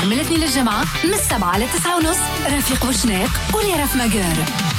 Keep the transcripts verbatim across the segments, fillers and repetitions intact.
النهار من الاثنين للجمعة من السبعة لتسعة ونص. رفيق وشناق وليرف مجار.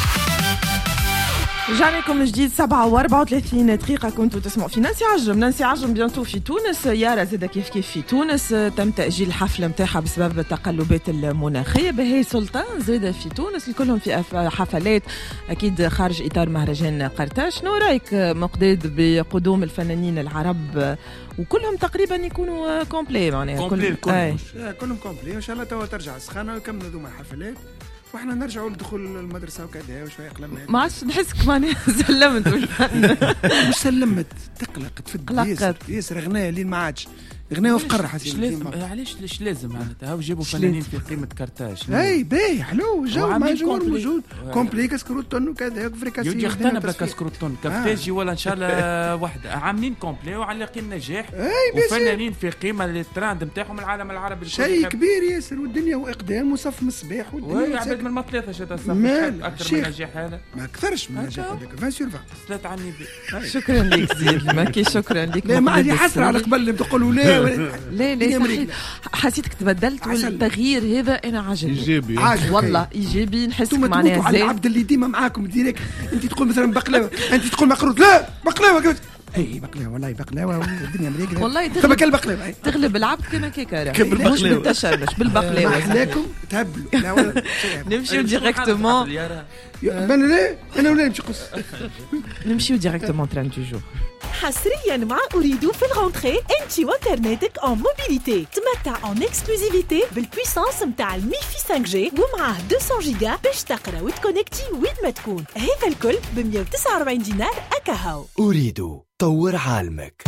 رجعنا لكم من جديد سبعة وأربعة وثلاثين دقيقة. كنتوا تسمعوا في نانسي عجم. نانسي عجم بيانتو في تونس. يارا زاد كيف كيف في تونس. تم تأجيل الحفلة متاعها بسبب التقلبات المناخية. بهي سلطان زاد في تونس. الكلهم في حفلات أكيد خارج إطار مهرجان قرطاج. شنو رأيك مقداد بقدوم الفنانين العرب وكلهم تقريبا يكونوا كومبلي معناها كومبلي كلهم كلهم كومبلي. إن شاء الله توا ترجع السخانة ويكملوا ذوما الحفلات واحنا نرجعوا لدخول المدرسه وكذا وشويه قلمنا. ما عادش نحسك معناها سلمت مش سلمت تقلق تفد ياسر غنايه لين ما عادش غنايه في قرة حسين. علاش ليش لازم معناتها هاو جابوا فنانين في قيمه كرتاج. اي باهي حلو جو مع جمهور موجود كومبلي كاسكروتون وكذا فريكاسي يجي اختنا بلا كاسكروتون كافتاجي ولا ان شاء الله وحده عاملين كومبلي وعلاقين نجاح وفنانين في قيمه التراند نتاعهم العالم العربي. شيء كبير ياسر والدنيا واقدام وصف مصباح والدنيا عباد من المطليثه شتا صف اكثر من نجاح هذا ما اكثرش من نجاح هذاك عشرين سور عشرين ثلاث عني بي. شكرا لك زيد ماكي شكرا لك. لا ما عندي حسره على قبل اللي تقولوا لا لا لا حسيتك تبدلت والتغيير هذا انا عجبني ايجابي والله ايجابي. نحسك معناها زين العبد اللي ديما معاكم ديريكت. انت تقول مثلا بقلاوه انت تقول مقروط لا بقلاوه هي بقلاوه والله بقلاوه والدنيا مريقه والله تغلب البقلاوه تغلب العبد كما كيكا مش بالتشربش بالبقلاوه. احلاكم تهبلوا لا ولا نمشيو ديريكتومون انا لا انا ولا نمشي قص نمشيو ديريكتومون تران دو جور. حصريا مع أريد في الغونتري انت وانترنتك en موبيليتي. تمتع en اكسكلوزيفيتي بالبويسانس متاع الميفي خمسة جي ومعاه مئتين جيجا باش تقرا وتكونكتي وين ما تكون. هذا الكل ب مئة وتسعة وأربعين دينار أكاهو. أريد طور عالمك.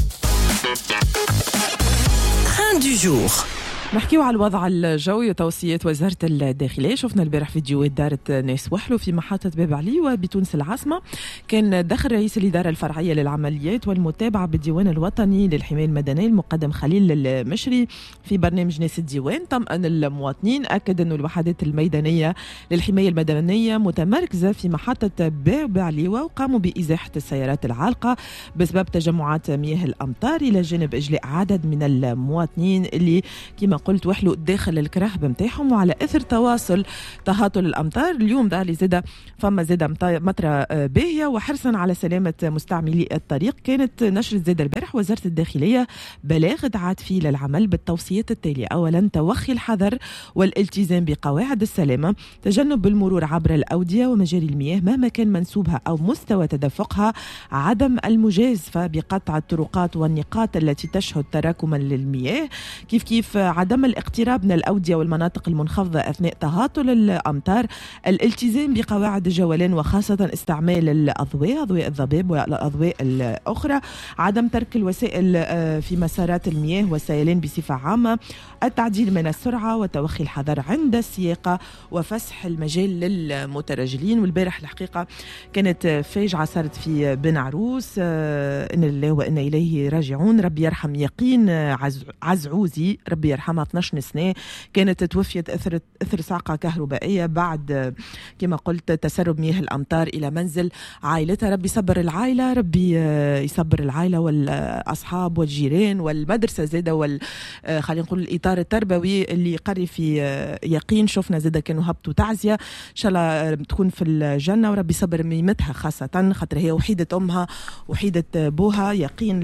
تران دو جور. نحكيو على الوضع الجوي وتوصيات وزارة الداخلية. شفنا البارح فيديوهات دارت ناس وحلو في محطة باب علي وبتونس العاصمة. كان دخل رئيس الإدارة الفرعية للعمليات والمتابعة بالديوان الوطني للحماية المدنية المقدم خليل المشري في برنامج ناس الديوان. طمأن المواطنين، أكد أن الوحدات الميدانية للحماية المدنية متمركزة في محطة باب علي وقاموا بإزاحة السيارات العالقة بسبب تجمعات مياه الأمطار إلى جانب إجلاء عدد من المواطنين اللي كما قلت وحلوا داخل الكرهب متاعهم. وعلى اثر تواصل تهاطل الامطار اليوم ظهر لي زاده فما زاده مطره باهيه وحرصا على سلامه مستعملي الطريق. كانت نشر زاده البارح وزاره الداخليه بلاغ دعت فيه للعمل بالتوصيات التاليه. اولا توخي الحذر والالتزام بقواعد السلامه، تجنب المرور عبر الاوديه ومجاري المياه مهما كان منسوبها او مستوى تدفقها، عدم المجازفه بقطع الطرقات والنقاط التي تشهد تراكما للمياه، كيف كيف عدم الاقتراب من الأودية والمناطق المنخفضة أثناء تهاطل الأمطار، الالتزام بقواعد الجولان وخاصة استعمال الأضواء أضواء الضباب والأضواء الأخرى، عدم ترك الوسائل في مسارات المياه والسيلان بصفة عامة، التعديل من السرعة وتوخي الحذر عند السياقة وفسح المجال للمترجلين. والبارح الحقيقة كانت فاجعة صارت في بن عروس، إن الله وإنا إليه راجعون. ربي يرحم يقين عزعوزي ربي يرحمها اثناش سنة، كانت توفيت أثر أثر صعقة كهربائية بعد كما قلت تسرب مياه الأمطار إلى منزل عائلتها. ربي يصبر العائلة، ربي يصبر العائلة والأصحاب والجيران والمدرسة زادة وال خلينا نقول الإطار التربوي اللي قري في يقين. شفنا زادة كانوا هبطوا تعزية، إن شاء الله تكون في الجنة وربي يصبر ميمتها خاصة خاطر هي وحيدة أمها وحيدة بوها يقين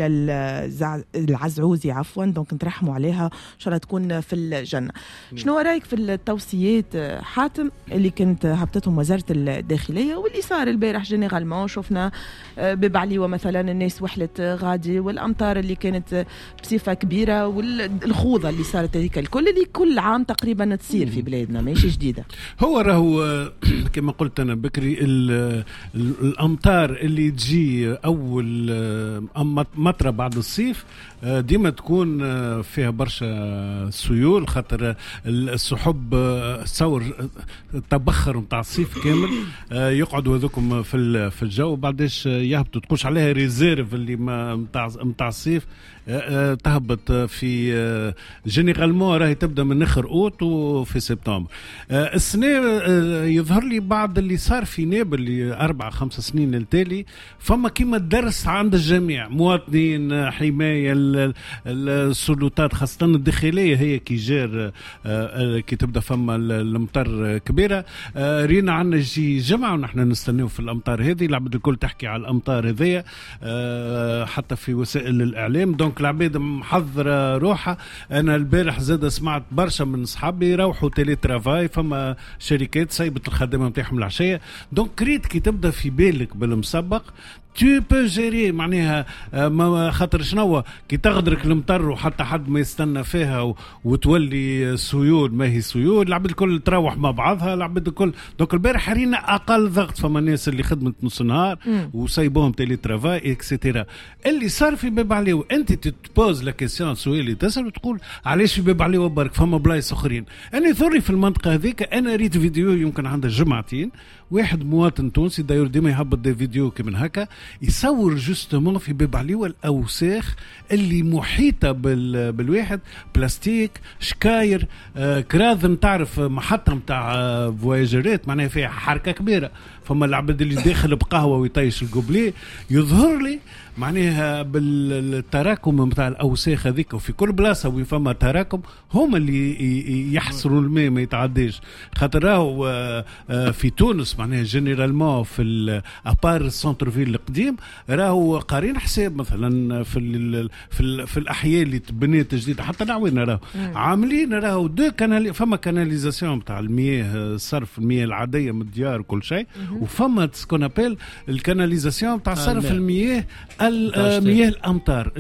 للعزعوزي عفوا، دونك نترحموا عليها إن شاء الله تكون في الجنة. شنو رأيك في التوصيات حاتم اللي كانت هبطتهم وزارة الداخلية واللي صار البارح جينيرالمون؟ شفنا ببعلي ومثلا الناس وحلت غادي والأمطار اللي كانت بصفة كبيرة والخوضة اللي صارت هذيك الكل اللي كل عام تقريبا تصير في بلادنا ماشي جديدة. هو راهو كما قلت أنا بكري الأمطار اللي تجي أول مطرة بعد الصيف ديما تكون فيها برشا سيول خاطر السحب تصور تبخر متاع الصيف كامل يقعدوا هذوكم في في الجو بعدش يهبطوا تقولش عليها ريزيرف اللي متاع متاع الصيف تهبط في جينيرالمون راهي تبدا من اخر اوت وفي سبتمبر. السنه يظهر لي بعد اللي صار في نابل اللي اربع خمس سنين التالي فما كيما درس عند الجميع، مواطنين، حمايه السلطات خاصه الداخليه هي كي جار كي تبدا فما الامطار كبيره. رينا عنا جي جمعه ونحن نستناو في الامطار هذه، العباد الكل تحكي على الامطار هذيا حتى في وسائل الاعلام. دونك العباد محضره روحها. انا البارح زاد سمعت برشا من اصحابي يروحوا تيلي ترافاي، فما شركات سايبت الخدمه نتاعهم العشيه. دونك كريت كي تبدا في بالك بالمسبق tu peux gérer معناها ما خاطر شنو كي تغدرك المطر وحتى حد ما يستنى فيها وتولي سيول ما هي سيول، العباد الكل تروح مع بعضها العباد الكل. دونك البارح حرينا اقل ضغط، فما ناس اللي خدمت نص نهار وسايبوهم تيلي ترافاي اكسيتيرا. اللي صار في باب عليو انت تتبوز لا كيسيون سؤال اللي تسال وتقول علاش في باب عليو برك فما بلايص اخرين. انا ثوري في المنطقه هذيك انا ريت فيديو يمكن عنده جمعتين، واحد مواطن تونسي داير ديما يهبط دي فيديو كي من هكا يصور جوستومون في باب عليوه الاوساخ اللي محيطه بال... بالواحد، بلاستيك، شكاير، آه كراذن، تعرف محطه نتاع آه فواياجرات معناها فيها حركه كبيره، فما العبد اللي داخل بقهوه ويطيش القبلي. يظهر لي معناها بالتراكم نتاع الاوساخ هذيك، وفي كل بلاصه وين فما تراكم هما اللي يحصروا الماء ما يتعداش. خاطر راهو في تونس معناها جينيرالمون في الابار السنتر فيل القديم راهو قارين حساب مثلا في ال في, ال في الاحياء اللي تبنيت جديده حتى نعوين راهو عاملين راهو دو كانال، فما كاناليزاسيون نتاع المياه، صرف المياه العاديه من الديار وكل شيء، وفما سكون ابل الكاناليزاسيون نتاع صرف المياه المياه الامطار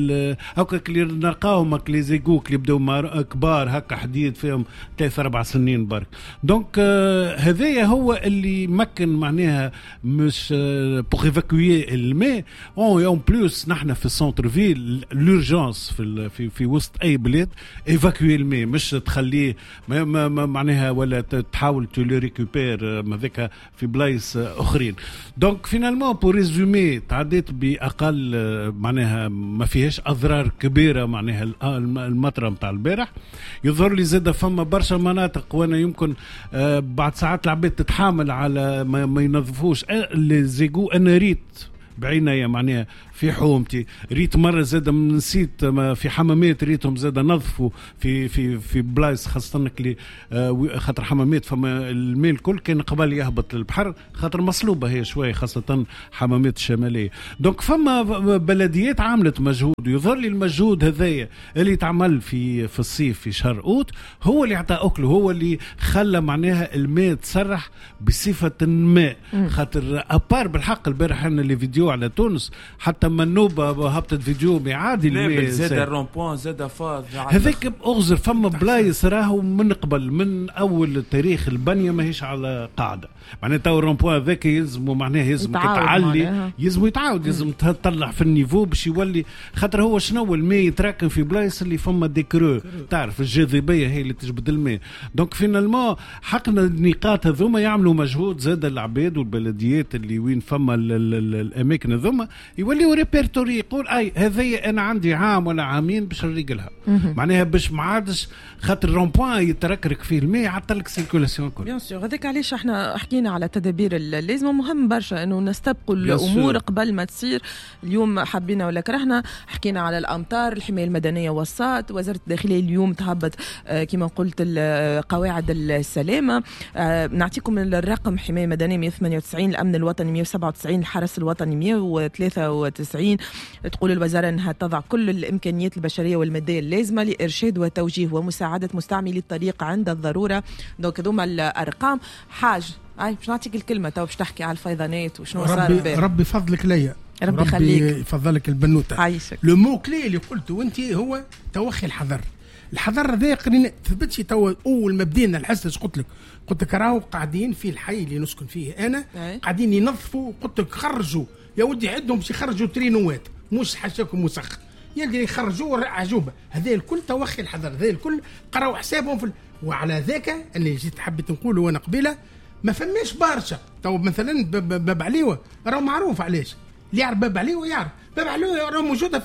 هكا اللي نلقاهم هكا لي زيغوك اللي بداو كبار هكا حديد فيهم ثلاث اربع سنين برك. دونك آه هذايا هو اللي مكن معناها مش آه بوغ ايفاكوي الماء. اون بلوس نحن في السنتر فيل لورجانس في في في وسط اي بلاد ايفاكوي الماء، مش تخليه ما ما معناها ولا تحاول تولي ريكوبير هذاك في بلايص اخرين. دونك فينالمون بور ريزومي تعديت باقل معناها ما فيهاش اضرار كبيره معناها المطره نتاع البارح. يظهر لي زاد فما برشا مناطق وانا يمكن آه بعد ساعات العباد تتحامل على ما, ما ينظفوش اللي زيقو. انا ريت بعينيا معناها في حومتي، ريت مره زاد نسيت في حمامات ريتهم زاد نظفوا في في في بلايص خاصه اللي آه خاطر حمامات فما الماء الكل كان قبل يهبط للبحر خاطر مصلوبه هي شويه خاصه حمامات الشماليه. دونك فما بلديات عملت مجهود. يظهر لي المجهود هذايا اللي يتعمل في في الصيف في شهر اوت هو اللي عطى اكله، هو اللي خلى معناها الماء تسرح بصفه الماء. خاطر ابار بالحق البارح انا اللي فيديو على تونس حتى منوبه هبطت فيديو عادي الماء زاد الرومبوان زاد فاض هذاك اغزر. فما بلايص راهو من قبل من اول تاريخ البنيه ماهيش على قاعده معناتها الرومبوان ذاك يلزموا معناها يلزم تعلي يلزم يتعاود يلزم تطلع في النيفو باش يولي. خاطر هو شنو الماء يتراكم في بلايص اللي فما ديكرو، تعرف الجاذبيه هي اللي تجبد الماء. دونك فينالمون حقنا النقاط هذوما يعملوا مجهود زاد العباد والبلديات اللي وين فما الاماكن هذوما يوليوا ريبرتوري يقول اي هذه انا عندي عام ولا عامين باش نريقلها معناها باش ما عادش خاطر الرومبوان يتركرك فيه الماء يعطلك سيركولاسيون كل. بيان سور هذاك علاش احنا حكينا على تدابير اللازمه. مهم برشا انه نستبقوا الامور قبل ما تصير. اليوم حبينا ولا كرهنا حكينا على الامطار، الحمايه المدنيه وصات، وزاره الداخليه اليوم تهبط آه كما قلت قواعد السلامه. آه نعطيكم الرقم: حمايه مدنيه مية وثمانية وتسعين، الامن الوطني مية وسبعة وتسعين، الحرس الوطني مية وثلاثة وتسعين. تقول الوزاره انها تضع كل الامكانيات البشريه والماديه اللازمه لارشاد وتوجيه ومساعده مستعملي الطريق عند الضروره. دونك هذوما الارقام. حاج اي باش نعطيك الكلمه تو باش تحكي على الفيضانات وشنو صار. ربي, ربي فضلك ليا، ربي يخليك، يفضلك البنوته. عايشك. لو مو كلي اللي قلته انت هو توخي الحذر. الحذر هذا قرينا ثبتش تو اول ما بدينا الحس قلت لك قلت لك راهو قاعدين في الحي اللي نسكن فيه انا أي. قاعدين ينظفوا. قلت لك خرجوا يا ودي عندهم باش يخرجوا ترينوات مش حاشاكم مسخ يلقى يخرجوا عجوبه. هذا الكل توخي الحذر، هذا الكل قراوا حسابهم في ال... وعلى ذاك اللي جيت حبيت نقوله وانا قبيله ما فماش برشا. تو مثلا باب عليوه راه معروف علاش اللي يعرف باب عليوه يعرف باب عليوه راه موجوده في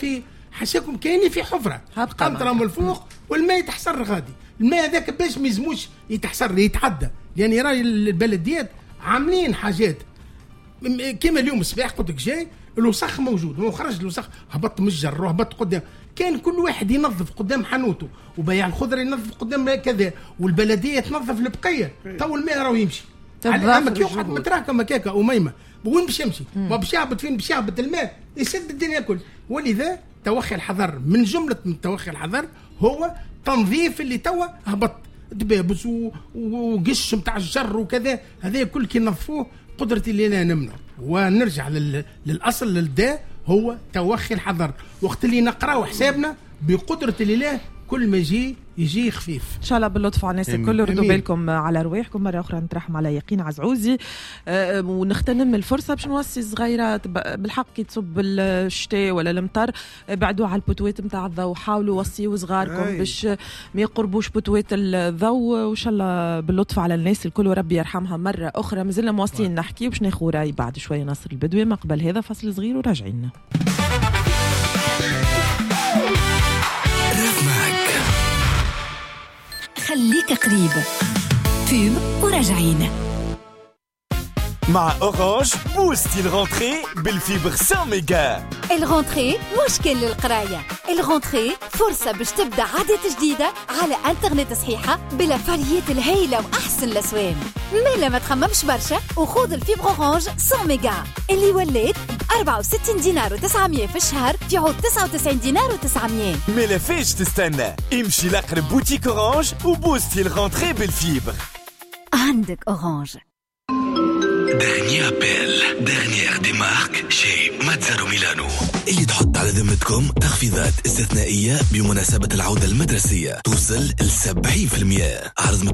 حاشاكم كاينين في حفره قنطره من الفوق والماء يتحسر غادي. الماء هذاك باش ما يزموش يتحسر يتعدى، يعني راي البلديات عاملين حاجات كما اليوم الصباح قلت لك جاي الوسخ موجود، هو خرج الوسخ هبط من الجر وهبط قدام، كان كل واحد ينظف قدام حانوته وبياع الخضره ينظف قدام كذا والبلديه تنظف البقيه. تو الماء راهو يمشي اما كي واحد متراكم هكاكا وميمه وين باش يمشي؟ ما باش يهبط فين؟ باش يهبط الماء يسد الدنيا كل. ولذا توخي الحذر من جمله من توخي الحذر هو تنظيف اللي توا هبط دبابس وقش نتاع الجر وكذا، هذا كل كي نظفوه قدرتي اللي لا نمنع ونرجع للاصل للداء هو توخي الحذر. وقت اللي نقراو حسابنا بقدرة الله كل ما يجي يجي خفيف ان شاء الله باللطف على الناس الكل. ردوا بالكم على رواحكم مره اخرى. نترحم على يقين عزعوزي أه ونغتنم الفرصه باش نوصي صغيره بالحق كي تصب الشتاء ولا المطر بعدوا على البوتوات نتاع الضوء، حاولوا وصيوا صغاركم باش ما يقربوش بوتوات الضوء، وان شاء الله باللطف على الناس الكل وربي يرحمها مره اخرى. مازلنا مواصلين نحكي باش ناخذ راي بعد شويه ناصر البدوي. ما قبل هذا فصل صغير وراجعين. خليك قريب بوب وراجعين. مع أورانج بوستي الغونتري بالفيبر مية ميجا. الغونتري مش كل القراية، الغونتري فرصة باش تبدأ عادات جديدة على انترنت صحيحة بلا فاليات الهايلة وأحسن الأسوان. ميلا ما تخممش برشا وخوض الفيبر أورانج مية ميجا اللي ولات أربعة وستين دينار وتسعمية في الشهر في عود تسعة وتسعين دينار وتسعمية. ميلا فيش تستنى، امشي لأقرب بوتيك أورانج وبوستي الغونتري بالفيبر. عندك أورانج. Dernier appel, dernière démarque chez Mazzaro Milano اللي تحط على ذمتكم تخفيضات استثنائية بمناسبة العودة المدرسية توصل ل سبعين بالمئة. عرض